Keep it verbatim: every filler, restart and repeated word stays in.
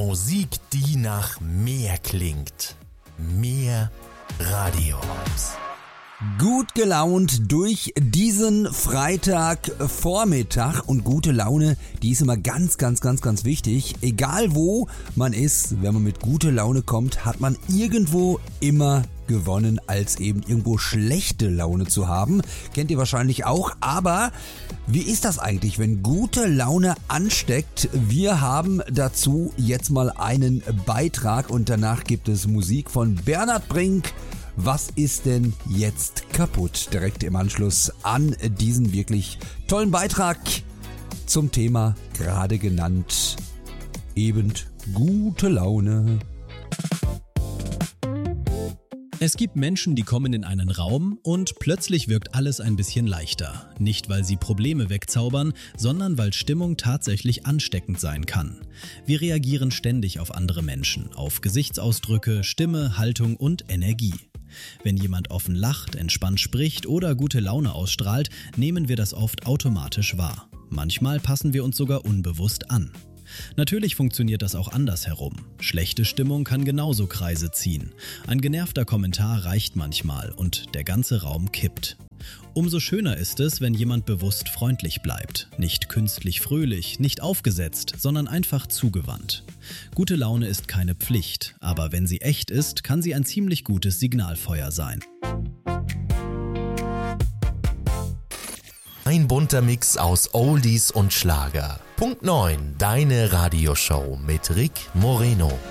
Musik, die nach mehr klingt. Mehr Radio-Vibes. Gut gelaunt durch diesen Freitagvormittag und gute Laune, die ist immer ganz, ganz, ganz, ganz wichtig. Egal wo man ist, wenn man mit guter Laune kommt, hat man irgendwo immer gewonnen, als eben irgendwo schlechte Laune zu haben. Kennt ihr wahrscheinlich auch, aber wie ist das eigentlich, wenn gute Laune ansteckt? Wir haben dazu jetzt mal einen Beitrag und danach gibt es Musik von Bernhard Brink. Was ist denn jetzt kaputt? Direkt im Anschluss an diesen wirklich tollen Beitrag zum Thema gerade genannt, eben gute Laune. Es gibt Menschen, die kommen in einen Raum und plötzlich wirkt alles ein bisschen leichter. Nicht, weil sie Probleme wegzaubern, sondern weil Stimmung tatsächlich ansteckend sein kann. Wir reagieren ständig auf andere Menschen, auf Gesichtsausdrücke, Stimme, Haltung und Energie. Wenn jemand offen lacht, entspannt spricht oder gute Laune ausstrahlt, nehmen wir das oft automatisch wahr. Manchmal passen wir uns sogar unbewusst an. Natürlich funktioniert das auch andersherum. Schlechte Stimmung kann genauso Kreise ziehen. Ein genervter Kommentar reicht manchmal und der ganze Raum kippt. Umso schöner ist es, wenn jemand bewusst freundlich bleibt. Nicht künstlich fröhlich, nicht aufgesetzt, sondern einfach zugewandt. Gute Laune ist keine Pflicht, aber wenn sie echt ist, kann sie ein ziemlich gutes Signalfeuer sein. Ein bunter Mix aus Oldies und Schlager. Punkt neun, deine Radioshow mit Rick Moreno.